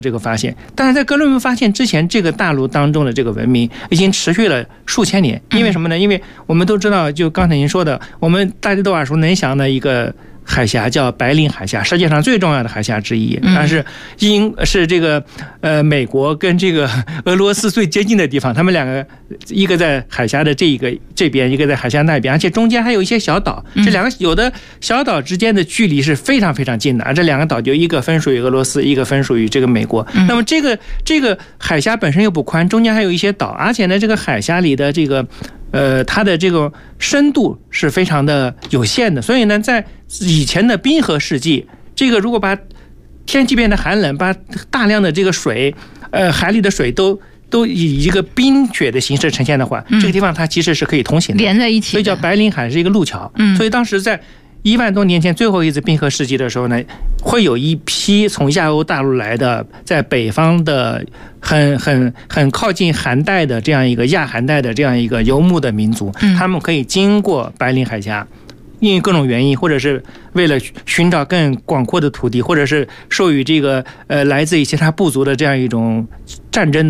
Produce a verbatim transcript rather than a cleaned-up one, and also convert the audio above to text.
这个发现，但是在哥伦布发现之前，这个大陆当中的这个文明已经持续了数千年。因为什么呢？因为我们都知道，就刚才您说的，我们大家都耳熟能详的一个海峡叫白令海峡，世界上最重要的海峡之一，但是英是这个呃美国跟这个俄罗斯最接近的地方，他们两个一个在海峡的这一个这边，一个在海峡那边，而且中间还有一些小岛，这两个有的小岛之间的距离是非常非常近的，而这两个岛就一个分属于俄罗斯，一个分属于这个美国。那么这个这个海峡本身又不宽，中间还有一些岛，而且呢这个海峡里的这个呃，它的这个深度是非常的有限的，所以呢，在以前的冰河世纪，这个如果把天气变得寒冷，把大量的这个水，呃，海里的水都都以一个冰雪的形式呈现的话，这个地方它其实是可以通行的， 连在一起， 所以叫白令海是一个路桥。嗯，所以当时在一万多年前最后一次冰河世纪的时候呢，会有一批从亚欧大陆来的，在北方的很很很靠近寒带的这样一个亚寒带的这样一个游牧的民族，他们可以经过白令海峡，因为各种原因，或者是为了寻找更广阔的土地，或者是授予这个呃来自于其他部族的这样一种战争